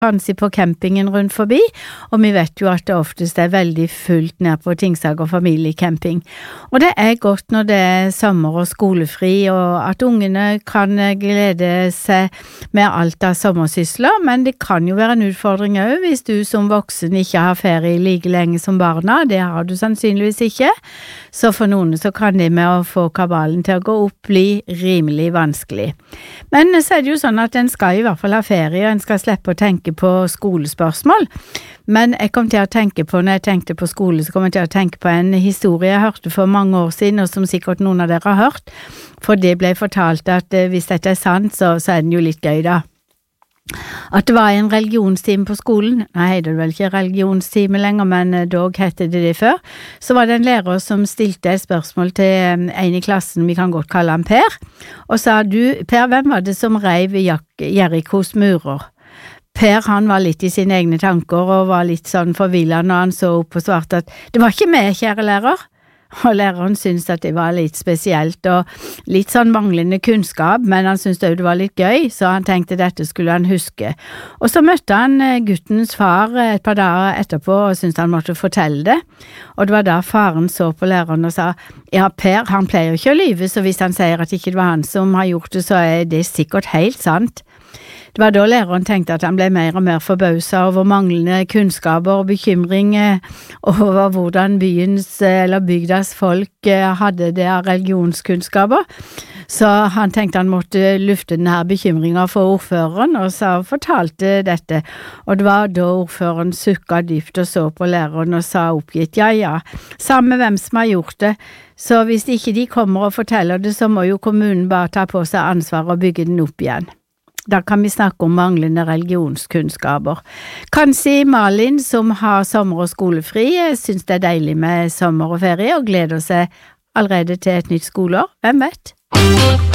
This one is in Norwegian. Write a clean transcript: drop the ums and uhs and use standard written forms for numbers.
kanskje på campingen rundt forbi, og vi vet jo at det oftest veldig fullt ned på Tingsager familiecamping. Og det godt når det sommer og skolefri, og at ungene kan glede seg med alt av sommersysler, men det kan jo være en utfordring også hvis du som voksen ikke har ferie like lenge som barna, det har du sannsynligvis ikke, så for noen så kan det med å få kabalen til å gå opp bli rimelig vanskelig. Men så det jo sånn at en skal i hvert fall ha ferie, og en skal slippe å tenke på skolespørsmål, men jeg kom til å tenke på, når jeg tenkte på skole, så kom jeg til å tenke på en historie jeg hørte for mange år siden, og som sikkert noen av dere har hørt, for det ble fortalt at hvis dette sant, så den jo litt gøy da. At det var en religionstime på skolen, nei, det vel ikke religionstime lenger, men dog hette det før, så var det en lærer som stilte et spørsmål til en i klassen, vi kan godt kalle han Per, og sa, Per, hvem var det som reiv Jerikos murer? Per, han var litt i sine egne tanker og var litt sånn forvillet når han så opp og svarte at det var ikke meg, kjære lærer. Og læreren syntes at det var litt spesielt og litt sånn manglende kunnskap, men han syntes også det var litt gøy, så han tenkte dette skulle han huske. Og så møtte han guttens far et par dager etterpå og syntes han måtte fortelle det, og det var da faren så på læreren og sa, ja, Per, han pleier ikke å lyve, så hvis han sier at ikke det var han som har gjort det, så det sikkert helt sant. Det var da læreren tenkte at han ble mer og mer forbauset over manglende kunnskaper og bekymring over hvordan byens eller bygdas folk hadde det av religionskunnskaper. Så han tenkte han måtte lufte denne bekymringen for ordføreren, og så fortalte dette. Og det var da ordføreren sukket dypt og så på læreren og sa oppgitt, ja, samme hvem som har gjort det. Så hvis ikke de kommer og forteller det, så må jo kommunen bare ta på seg ansvar og bygge den opp igjen. Da kan vi snakke om manglende religionskunnskaper. Kanskje Malin, som har sommer- og skolefri, synes det deilig med sommer og ferie og gleder seg allerede til et nytt skoleår. Hvem vet?